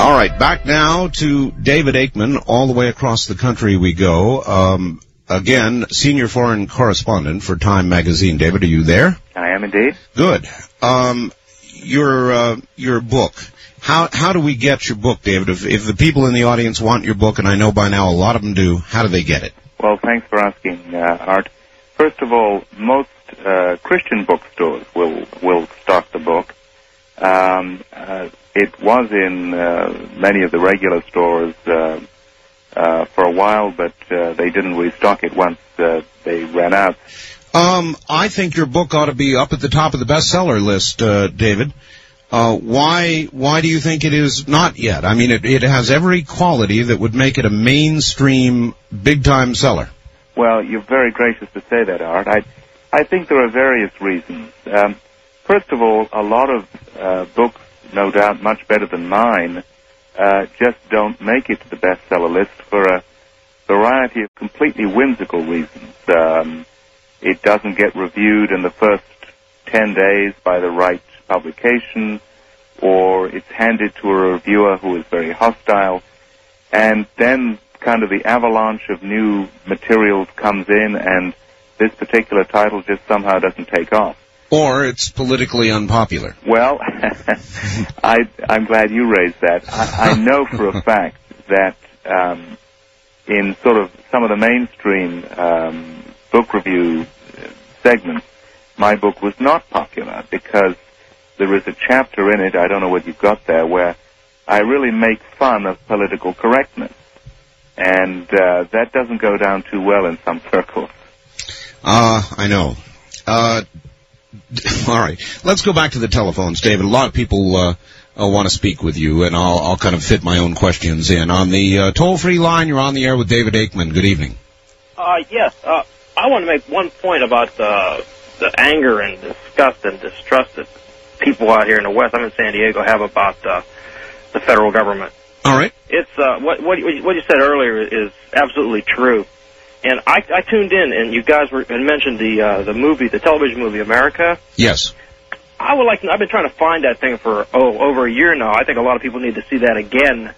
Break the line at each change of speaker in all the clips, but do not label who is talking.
All right, back now to David Aikman. All the way across the country we go. Again, senior foreign correspondent for Time magazine. David, are you there?
I am indeed.
Good. Your book. How do we get your book, David? If the people in the audience want your book, and I know by now a lot of them do, how do they get it?
Well, thanks for asking, Art. First of all, most Christian bookstores will stock the book. It was in many of the regular stores for a while, but they didn't restock it once they ran out.
I think your book ought to be up at the top of the bestseller list, David. Why do you think it is not yet? I mean, it has every quality that would make it a mainstream, big-time seller.
Well, you're very gracious to say that, Art. I think there are various reasons. First of all, a lot of books, no doubt much better than mine, just don't make it to the bestseller list for a variety of completely whimsical reasons. It doesn't get reviewed in the first 10 days by the right publication, or it's handed to a reviewer who is very hostile, and then kind of the avalanche of new materials comes in, and this particular title just somehow doesn't take off.
Or it's politically unpopular.
Well, I'm glad you raised that. I know for a fact that in sort of some of the mainstream book review segments, my book was not popular because there is a chapter in it, I don't know what you've got there, where I really make fun of political correctness. And that doesn't go down too well in some circles.
I know. All right. Let's go back to the telephones, David. A lot of people want to speak with you, and I'll kind of fit my own questions in. On the toll-free line, you're on the air with David Aikman. Good evening.
Yes. I want to make one point about the anger and disgust and distrust that people out here in the West, I'm in San Diego, have about the federal government.
All right.
It's what you said earlier is absolutely true. And I tuned in, and you guys had mentioned the movie, the television movie, America.
Yes.
I've been trying to find that thing for, over a year now. I think a lot of people need to see that again.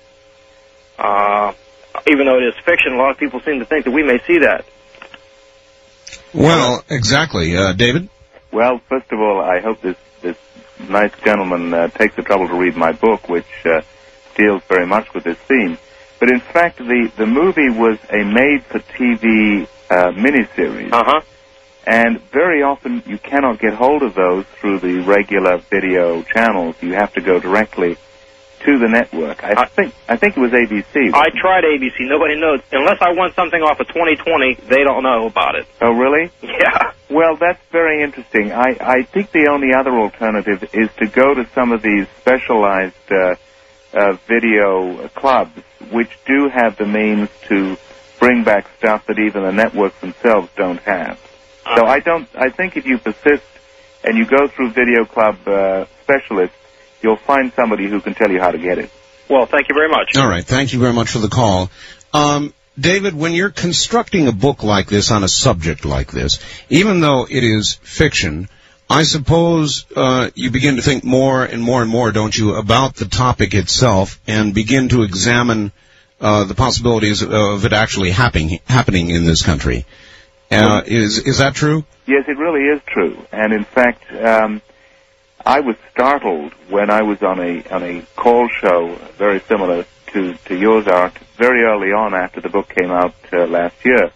Even though it is fiction, a lot of people seem to think that we may see that.
Well, exactly. David?
Well, first of all, I hope this nice gentleman takes the trouble to read my book, which deals very much with this theme. But in fact, the movie was a made-for-TV miniseries.
Uh-huh.
And very often you cannot get hold of those through the regular video channels. You have to go directly to the network. I think it was ABC.
I tried ABC. Nobody knows. Unless I want something off of 2020, they don't know about it.
Oh, really?
Yeah.
Well, that's very interesting. I think the only other alternative is to go to some of these specialized video clubs, which do have the means to bring back stuff that even the networks themselves don't have. So I think if you persist and you go through video club specialists, you'll find somebody who can tell you how to get it.
Well, thank you very much.
All right. Thank you very much for the call. David, when you're constructing a book like this on a subject like this, even though it is fiction, I suppose you begin to think more and more and more, don't you, about the topic itself and begin to examine the possibilities of it actually happening in this country. Is that true?
Yes, it really is true. And in fact, I was startled when I was on a call show very similar to yours, Art, very early on after the book came out last year.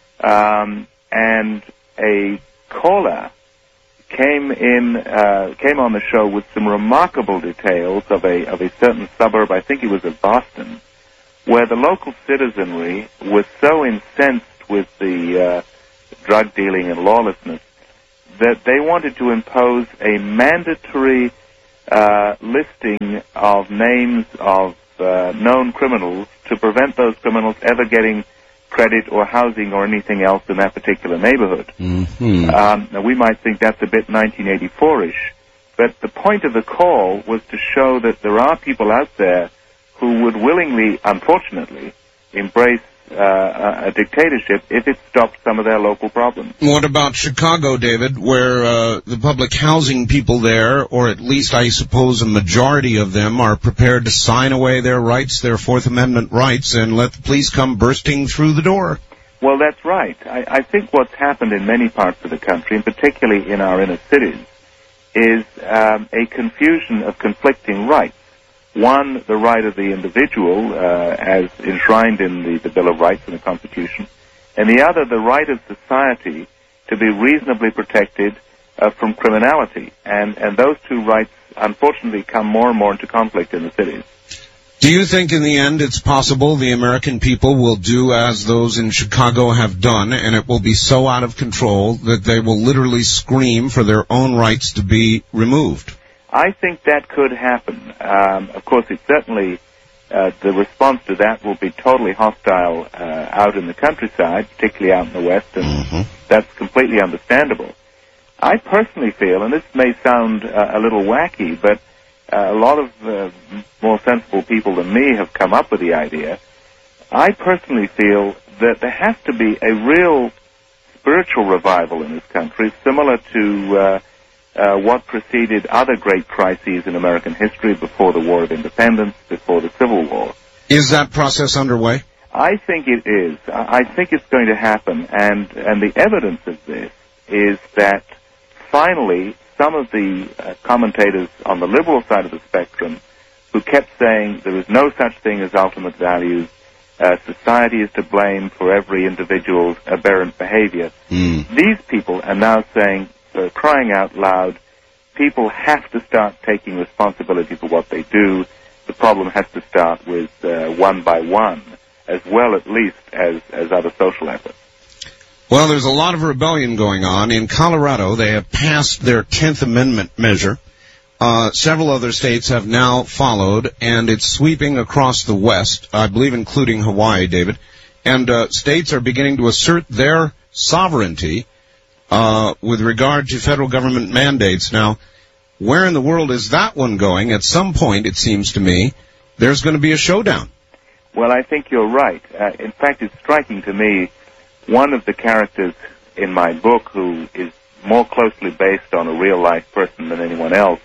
And a caller came on the show with some remarkable details of a certain suburb, I think it was of Boston, where the local citizenry was so incensed with the drug dealing and lawlessness that they wanted to impose a mandatory listing of names of known criminals to prevent those criminals ever getting credit or housing or anything else in that particular neighborhood.
Mm-hmm.
Now, we might think that's a bit 1984-ish, but the point of the call was to show that there are people out there who would willingly, unfortunately, embrace a dictatorship if it stopped some of their local problems.
What about Chicago, David, where the public housing people there, or at least I suppose a majority of them, are prepared to sign away their rights, their Fourth Amendment rights, and let the police come bursting through the door?
Well, that's right. I think what's happened in many parts of the country, and particularly in our inner cities, is a confusion of conflicting rights. One, the right of the individual, as enshrined in the Bill of Rights and the Constitution, and the other, the right of society to be reasonably protected from criminality. And those two rights, unfortunately, come more and more into conflict in the cities.
Do you think in the end it's possible the American people will do as those in Chicago have done, and it will be so out of control that they will literally scream for their own rights to be removed?
I think that could happen. Of course, it certainly, the response to that will be totally hostile out in the countryside, particularly out in the West, and that's completely understandable. I personally feel, and this may sound a little wacky, but a lot of more sensible people than me have come up with the idea. I personally feel that there has to be a real spiritual revival in this country, similar to what preceded other great crises in American history before the War of Independence, before the Civil War.
Is that process underway?
I think it is. I think it's going to happen, and the evidence of this is that finally some of the commentators on the liberal side of the spectrum who kept saying there is no such thing as ultimate values, society is to blame for every individual's aberrant behavior. These people are now saying, crying out loud, people have to start taking responsibility for what they do. The problem has to start with one by one, as well at least as other social efforts.
Well, there's a lot of rebellion going on. In Colorado, they have passed their 10th Amendment measure. Several other states have now followed, and it's sweeping across the West, I believe including Hawaii, David. And states are beginning to assert their sovereignty with regard to federal government mandates. Now, where in the world is that one going? At some point, it seems to me, there's going to be a showdown.
Well, I think you're right. In fact, it's striking to me, one of the characters in my book who is more closely based on a real-life person than anyone else,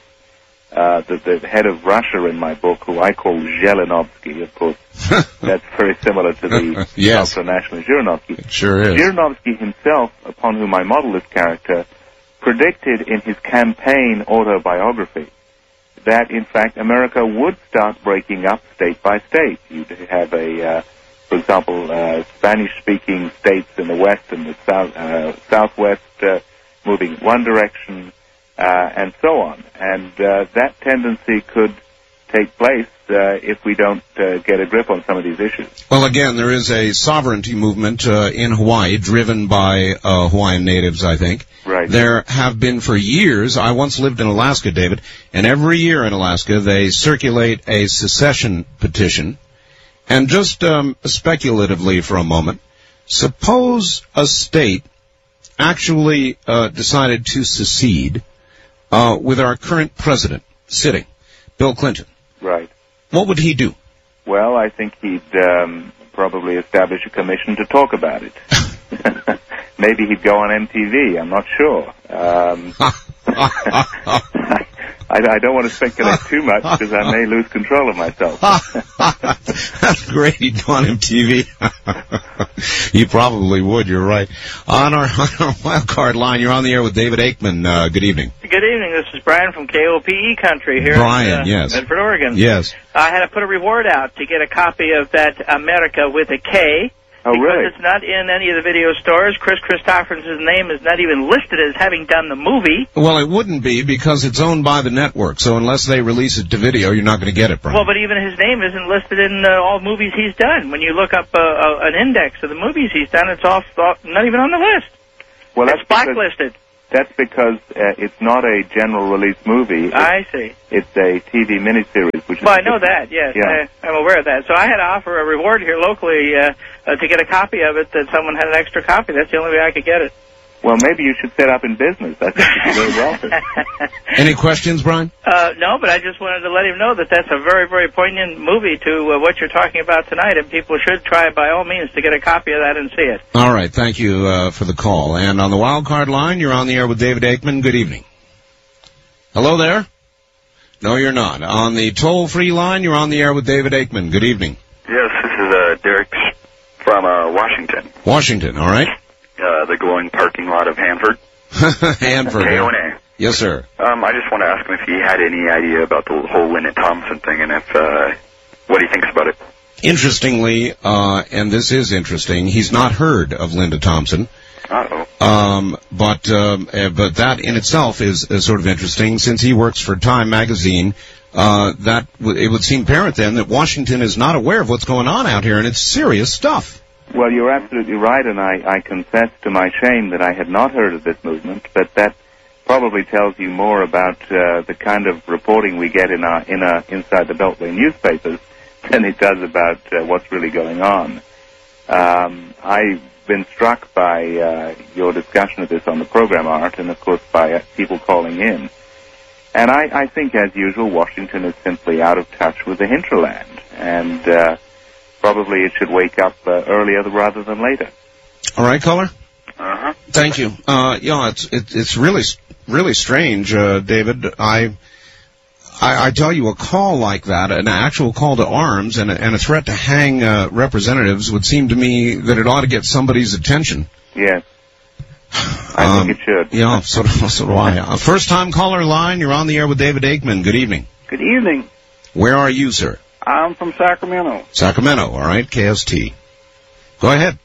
the head of Russia in my book, who I call Zhirinovsky, of course, that's very similar to the
yes.
ultra-nationalist Zhirinovsky.
It sure is.
Zhirinovsky himself, upon whom I model this character, predicted in his campaign autobiography that, in fact, America would start breaking up state by state. You'd have for example, Spanish-speaking states in the West and the Southwest moving one direction, and so on. And that tendency could take place if we don't get a grip on some of these issues.
Well, again, there is a sovereignty movement in Hawaii driven by Hawaiian natives, I think.
Right.
There have been for years, I once lived in Alaska, David, and every year in Alaska they circulate a secession petition. And just speculatively for a moment, suppose a state actually decided to secede with our current president sitting, Bill Clinton.
Right.
What would he do?
Well, I think he'd probably establish a commission to talk about it. Maybe he'd go on MTV. I'm not sure. I don't want to speculate too much because I may lose control of myself.
That's great. He'd go on MTV. You probably would. You're right. On our wild card line, you're on the air with David Aikman. Good evening.
Good evening. This is Brian from KOPE Country here in
yes.
Medford, Oregon.
Yes.
I had to put a reward out to get a copy of that America with a K.
Oh,
because
really?
it's not in any of the video stores. Chris Christopherson's name is not even listed as having done the movie.
Well, it wouldn't be because it's owned by the network, so unless they release it to video, you're not going to get it, Brian.
Well, but even his name isn't listed in all movies he's done. When you look up an index of the movies he's done, it's all not even on the list.
Well,
it's blacklisted.
That's because it's not a general release movie.
I see.
It's a TV miniseries. Which
well, I know that, yes.
Yeah.
I'm aware of that. So I had to offer a reward here locally to get a copy of it, that someone had an extra copy. That's the only way I could get it.
Well, maybe you should set up in business. I think you'd be very welcome.
Any questions, Brian?
No, but I just wanted to let him know that that's a very, very poignant movie to what you're talking about tonight, and people should try by all means to get a copy of that and see it.
All right, thank you for the call. And on the wild card line, you're on the air with David Aikman. Good evening. Hello there? No, you're not. On the toll-free line, you're on the air with David Aikman. Good evening.
Yes, this is Derek from Washington.
Washington, all right.
The glowing parking lot of Hanford.
Hanford.
KONA.
Yes, sir.
I just want to ask him if he had any idea about the whole Linda Thompson thing and if what he thinks about it.
Interestingly, and this is interesting, he's not heard of Linda Thompson.
Uh-oh.
But that in itself is sort of interesting. Since he works for Time magazine, it would seem apparent then that Washington is not aware of what's going on out here, and it's serious stuff.
Well, you're absolutely right, and I confess to my shame that I had not heard of this movement, but that probably tells you more about the kind of reporting we get in our inside the Beltway newspapers than it does about what's really going on. I've been struck by your discussion of this on the program, Art, and of course by people calling in. And I think, as usual, Washington is simply out of touch with the hinterland, and probably it should wake up earlier rather than later.
All right, caller?
Uh-huh.
Thank you. Yeah, it's really strange, David. I tell you, a call like that, an actual call to arms and a threat to hang representatives would seem to me that it ought to get somebody's attention.
Yes. I think it should.
Yeah, so do I. First-time caller line, you're on the air with David Aikman. Good evening.
Good evening.
Where are you, sir?
I'm from Sacramento.
Sacramento, all right, KST. Go ahead.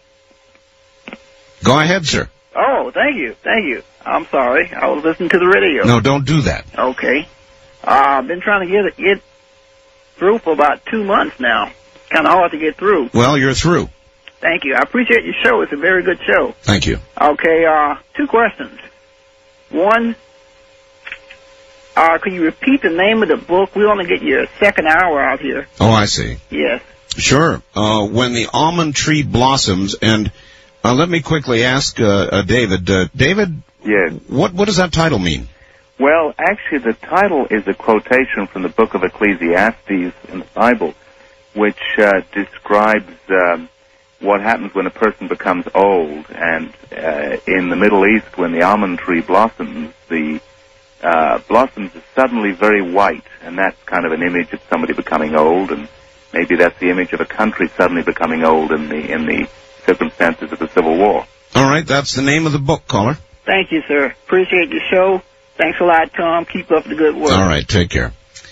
Go ahead, sir.
Oh, thank you. I'm sorry. I was listening to the radio.
No, don't do that.
Okay. I've been trying to get through for about 2 months now. It's kind of hard to get through.
Well, you're through.
Thank you. I appreciate your show. It's a very good show.
Thank you.
Okay, 2 questions. One, could you repeat the name of the book? We want to get your second hour out here.
Oh, I see.
Yes.
Sure. When the almond tree blossoms, and let me quickly ask David. David,
yes.
What does that title mean?
Well, actually, the title is a quotation from the book of Ecclesiastes in the Bible, which describes what happens when a person becomes old. And in the Middle East, when the almond tree blossoms, the blossoms are suddenly very white, and that's kind of an image of somebody becoming old, and maybe that's the image of a country suddenly becoming old in the circumstances of the Civil War.
All right, that's the name of the book, caller.
Thank you, sir. Appreciate your show. Thanks a lot, Tom. Keep up the good work.
All right, take care.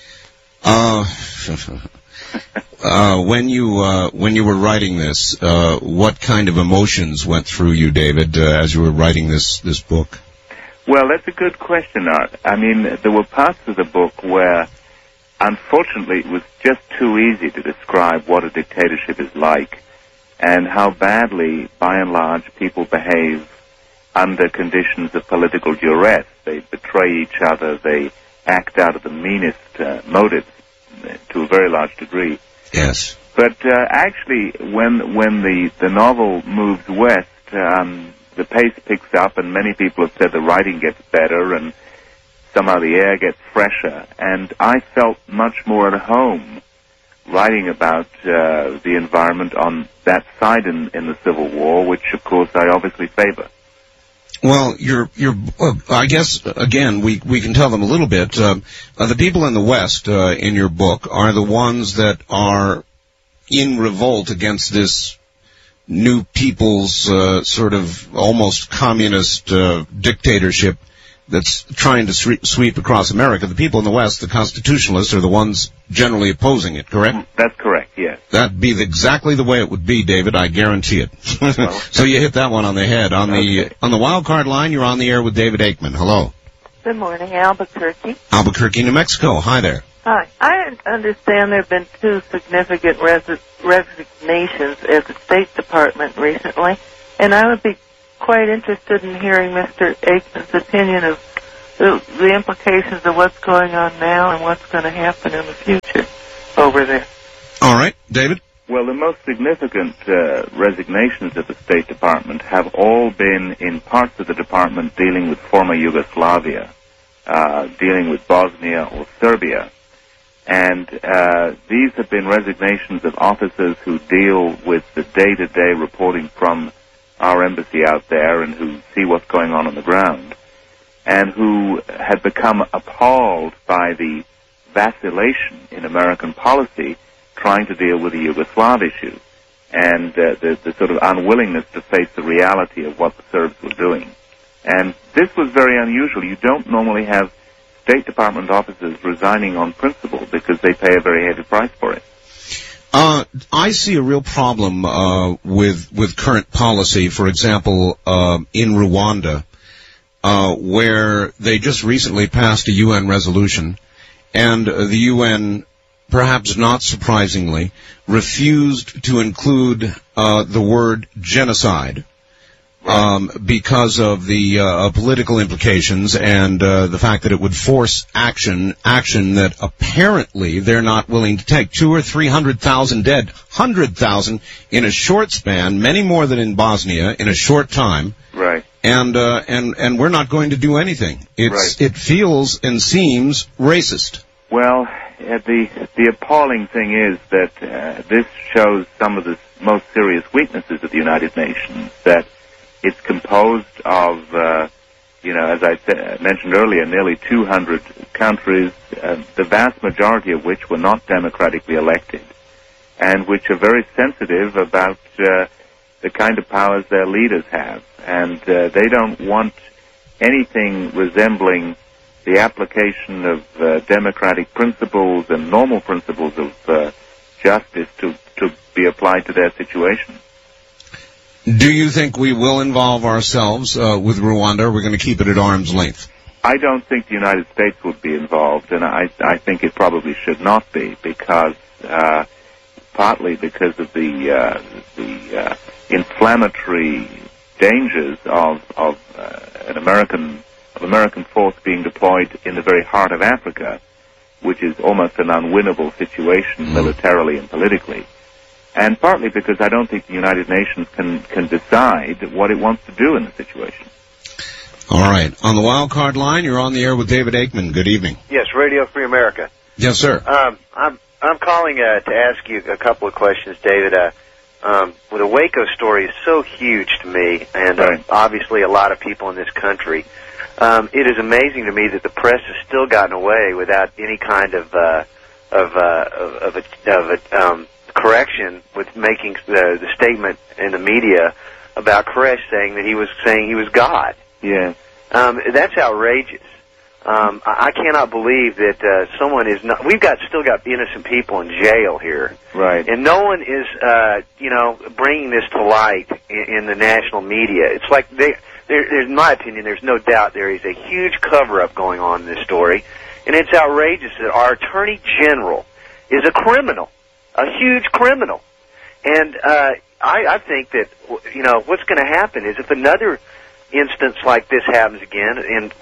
When you were writing this, what kind of emotions went through you, David, as you were writing this book?
Well, that's a good question, Art. I mean, there were parts of the book where, unfortunately, it was just too easy to describe what a dictatorship is like and how badly, by and large, people behave under conditions of political duress. They betray each other. They act out of the meanest motives to a very large degree.
Yes.
But actually, when the novel moves west, the pace picks up, and many people have said the writing gets better, and somehow the air gets fresher. And I felt much more at home writing about the environment on that side in the Civil War, which, of course, I obviously favor.
Well, I guess, again, we can tell them a little bit. The people in the West, in your book, are the ones that are in revolt against this new people's sort of almost communist dictatorship that's trying to sweep across America. The people in the West, the constitutionalists, are the ones generally opposing it, correct?
That's correct, yes.
That'd be exactly the way it would be, David, I guarantee it. So you hit that one on the head. On the wild card line, you're on the air with David Aikman. Hello.
Good morning, Albuquerque.
Albuquerque, New Mexico. Hi there.
Hi. I understand there have been 2 significant resignations at the State Department recently, and I would be quite interested in hearing Mr. Aikman's opinion of the implications of what's going on now and what's going to happen in the future over there.
All right, David?
Well, the most significant resignations of the State Department have all been in parts of the department dealing with former Yugoslavia, dealing with Bosnia or Serbia. And these have been resignations of officers who deal with the day-to-day reporting from our embassy out there and who see what's going on the ground, and who had become appalled by the vacillation in American policy trying to deal with the Yugoslav issue and the sort of unwillingness to face the reality of what the Serbs were doing. And this was very unusual. You don't normally have State Department officers resigning on principle because they pay a very heavy price for it.
I see a real problem with current policy. For example, in Rwanda, where they just recently passed a UN resolution, and the UN, perhaps not surprisingly, refused to include the word genocide. Because of the political implications and the fact that it would force action that apparently they're not willing to take. 200,000 or 300,000 dead, 100,000 in a short span, many more than in Bosnia in a short time.
Right.
And we're not going to do anything. It feels and seems racist.
Well, the appalling thing is that this shows some of the most serious weaknesses of the United Nations, that it's composed of, as I mentioned earlier, nearly 200 countries, the vast majority of which were not democratically elected, and which are very sensitive about the kind of powers their leaders have. And they don't want anything resembling the application of democratic principles and normal principles of justice to be applied to their situation.
Do you think we will involve ourselves with Rwanda, or we're going to keep it at arm's length?
I don't think the United States would be involved, and I think it probably should not be, because partly because of the inflammatory dangers of American force being deployed in the very heart of Africa, which is almost an unwinnable situation militarily and politically. And partly because I don't think the United Nations can decide what it wants to do in the situation.
All right. On the wild card line, you're on the air with David Aikman. Good evening.
Yes, Radio Free America.
Yes, sir.
I'm calling to ask you a couple of questions, David. Well, the Waco story is so huge to me, and obviously a lot of people in this country. It is amazing to me that the press has still gotten away without any kind of correction with making the statement in the media about Koresh saying he was God.
Yeah.
That's outrageous. I cannot believe that someone is not. We've still got innocent people in jail here,
right?
And no one is, bringing this to light in the national media. It's like in my opinion, there's no doubt there is a huge cover-up going on in this story, and it's outrageous that our Attorney General is a criminal. A huge criminal. And I think that, what's going to happen is if another instance like this happens again, and,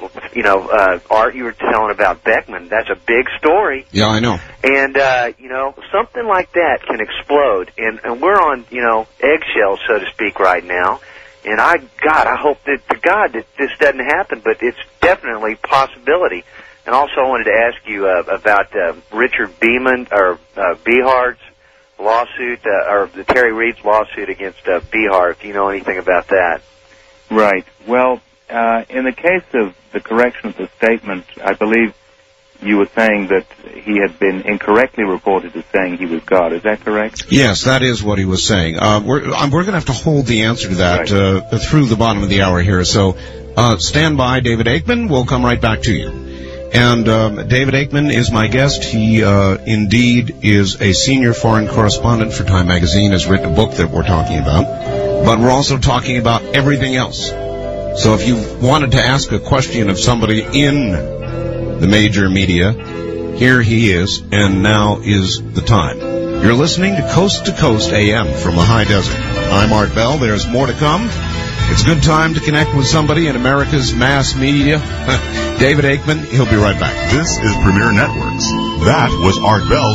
Art, you were telling about Beckman, that's a big story.
Yeah, I know.
And, something like that can explode. And we're on, eggshells, so to speak, right now. And I hope that this doesn't happen, but it's definitely a possibility. And also I wanted to ask you about Richard Beeman, or Behard's lawsuit, or the Terry Reid's lawsuit against Behard, if you know anything about that.
Right. Well, in the case of the correction of the statement, I believe you were saying that he had been incorrectly reported as saying he was God. Is that correct?
Yes, that is what he was saying. We're going to have to hold the answer to that through the bottom of the hour here. So stand by, David Aikman. We'll come right back to you. And David Aikman is my guest. He indeed is a senior foreign correspondent for Time Magazine, has written a book that we're talking about. But we're also talking about everything else. So if you wanted to ask a question of somebody in the major media, here he is, and now is the time. You're listening to Coast AM from the high desert. I'm Art Bell. There's more to come. It's a good time to connect with somebody in America's mass media. David Aikman, he'll be right back.
This is Premier Networks. That was Art Bell.